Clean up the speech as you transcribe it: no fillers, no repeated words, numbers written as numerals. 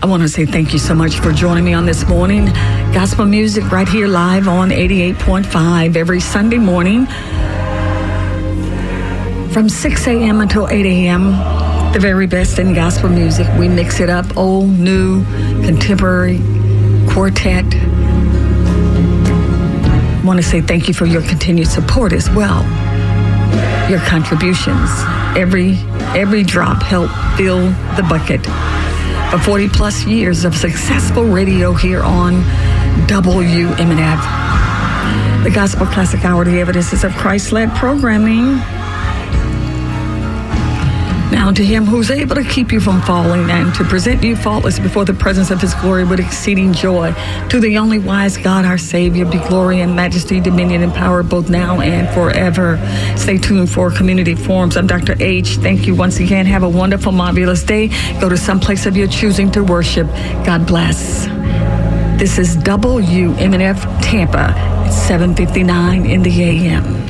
I want to say thank you so much for joining me on this morning. Gospel music right here live on 88.5 every Sunday morning from 6 a.m. until 8 a.m. The very best in gospel music. We mix it up, old, new, contemporary, quartet. I want to say thank you for your continued support as well. Your contributions. Every drop help fill the bucket. For 40 plus years of successful radio here on WMNF. The Gospel Classic Hour, the evidences of Christ-led programming. Now to him who's able to keep you from falling and to present you faultless before the presence of his glory with exceeding joy. To the only wise God, our Savior, be glory and majesty, dominion and power both now and forever. Stay tuned for community forums. I'm Dr. H. Thank you once again. Have a wonderful, marvelous day. Go to some place of your choosing to worship. God bless. This is WMNF Tampa. It's 7:59 in the a.m.